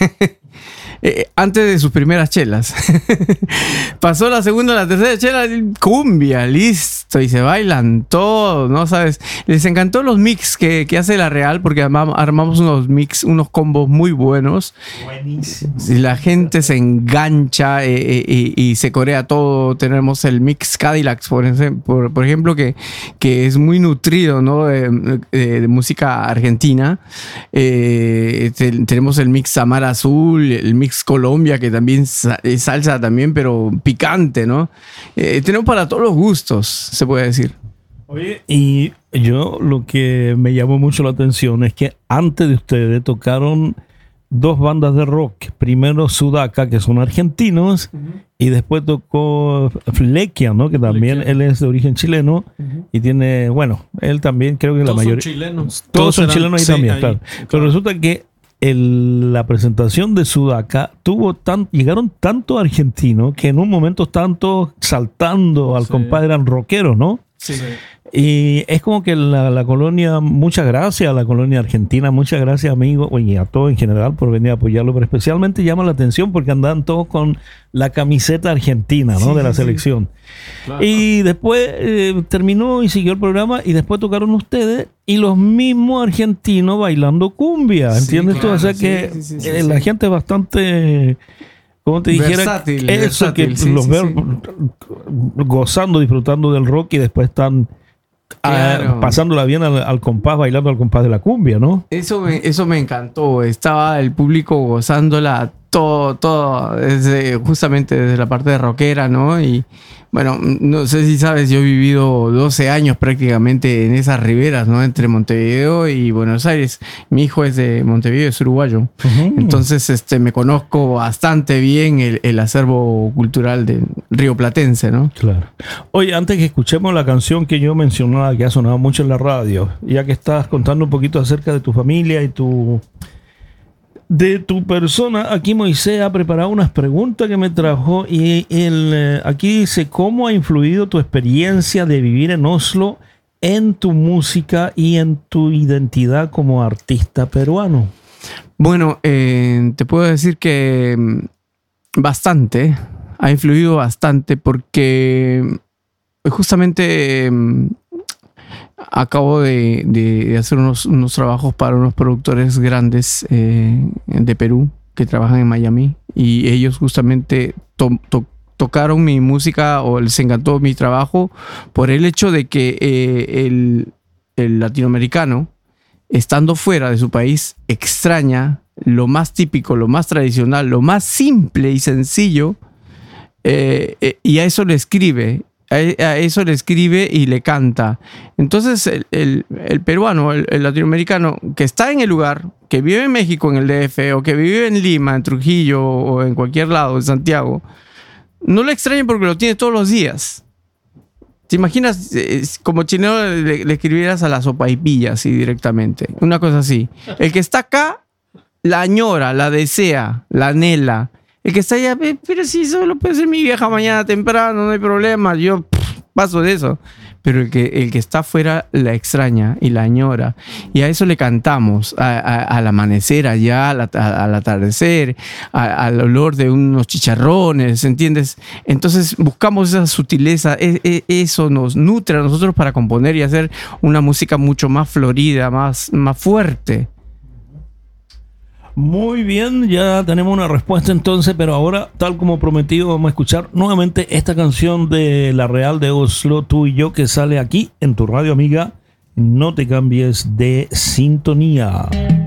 Antes de sus primeras chelas. Pasó la segunda, la tercera chela, cumbia, listo, y se bailan todos, ¿no? ¿Sabes? Les encantó los mix que hace La Real, porque armamos unos mix, unos combos muy buenos. Buenísimo. Y la gente se engancha y se corea todo. Tenemos el mix Cadillacs, por ejemplo, que es muy nutrido, ¿no? De música argentina. Tenemos el mix Samara Azul, el mix Colombia, que también es salsa también, pero picante, ¿no? Tenemos para todos los gustos, se puede decir. Oye, y yo lo que me llamó mucho la atención es que antes de ustedes tocaron dos bandas de rock. Primero Sudaca, que son argentinos, y después tocó Flequia, ¿no? Que también él es de origen chileno y tiene, bueno, él también creo que la mayoría... Todos son chilenos. Todos son chilenos ahí también, ahí, claro. Pero resulta que la presentación de Sudaca llegaron tanto argentinos que en un momento estaban todos saltando al compadre, eran rockeros, ¿no? Sí. Y es como que la colonia, muchas gracias a la colonia argentina, muchas gracias amigos, y a todos en general por venir a apoyarlo, pero especialmente llama la atención porque andan todos con la camiseta argentina, ¿no? De la selección. Claro. Y después terminó y siguió el programa y después tocaron ustedes y los mismos argentinos bailando cumbia, ¿entiendes tú? O sea que la gente es bastante... Como te dijera, eso que los veo gozando, disfrutando del rock y después están pasándola bien al compás, bailando al compás de la cumbia, ¿no? Eso me encantó. Estaba el público gozándola todo justamente desde la parte de rockera, ¿no? Y bueno, no sé si sabes, yo he vivido 12 años prácticamente en esas riberas, ¿no? Entre Montevideo y Buenos Aires. Mi hijo es de Montevideo, es uruguayo. Entonces, me conozco bastante bien el acervo cultural del rioplatense, ¿no? Claro. Oye, antes que escuchemos la canción que yo mencionaba, que ha sonado mucho en la radio, ya que estás contando un poquito acerca de tu familia y de tu persona, aquí Moisés ha preparado unas preguntas que me trajo y aquí dice, ¿cómo ha influido tu experiencia de vivir en Oslo en tu música y en tu identidad como artista peruano? Bueno, te puedo decir que bastante, ha influido bastante porque justamente acabo de hacer unos trabajos para unos productores grandes de Perú que trabajan en Miami y ellos justamente tocaron mi música o les encantó mi trabajo por el hecho de que el latinoamericano, estando fuera de su país, extraña lo más típico, lo más tradicional, lo más simple y sencillo, y a eso le escribe. A eso le escribe y le canta. Entonces el peruano, el latinoamericano que está en el lugar, que vive en México, en el DF, o que vive en Lima, en Trujillo, o en cualquier lado, en Santiago, no le extraña porque lo tiene todos los días. ¿Te imaginas como chileno le escribieras a la sopaipilla así directamente? Una cosa así. El que está acá la añora, la desea, la anhela. El que está allá, pero si solo puede ser mi vieja mañana temprano, no hay problema, yo paso de eso. Pero el que está afuera la extraña y la añora. Y a eso le cantamos, al amanecer allá, al atardecer, al olor de unos chicharrones, ¿entiendes? Entonces buscamos esa sutileza, eso nos nutre a nosotros para componer y hacer una música mucho más florida, más fuerte. Muy bien, ya tenemos una respuesta entonces, pero ahora, tal como prometido, vamos a escuchar nuevamente esta canción de La Real de Oslo, Tú y Yo, que sale aquí en tu radio amiga. No te cambies de sintonía.